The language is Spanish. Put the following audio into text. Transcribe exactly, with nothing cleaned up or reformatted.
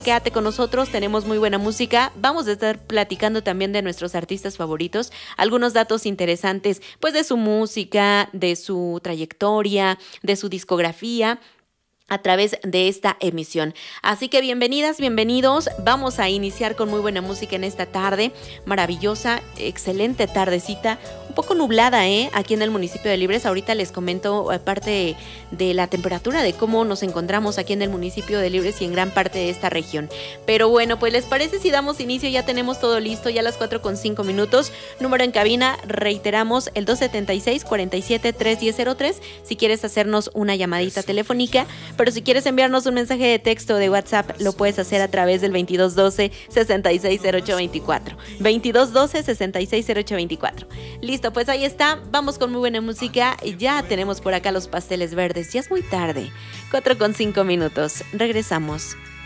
Quédate con nosotros, tenemos muy buena música. Vamos a estar platicando también de nuestros artistas favoritos, algunos datos interesantes, pues de su música, de su trayectoria, de su discografía, a través de esta emisión. Así que bienvenidas, bienvenidos. Vamos a iniciar con muy buena música en esta tarde. Maravillosa, excelente tardecita. Un poco nublada, ¿eh? Aquí en el municipio de Libres. Ahorita les comento parte de la temperatura, de cómo nos encontramos aquí en el municipio de Libres y en gran parte de esta región. Pero bueno, pues ¿les parece si damos inicio? Ya tenemos todo listo, ya a las cuatro con cinco minutos. Número en cabina, reiteramos, el dos setenta y seis, cuarenta y siete, treinta cero cero tres. Si quieres hacernos una llamadita telefónica, pero si quieres enviarnos un mensaje de texto de WhatsApp, lo puedes hacer a través del veintidós doce, sesenta y seis cero ocho veinticuatro. veintidós doce, sesenta y seis cero ocho veinticuatro. Listo, pues ahí está. Vamos con muy buena música. Ya tenemos por acá los pasteles verdes. Ya es muy tarde. cuatro con cinco minutos. Regresamos.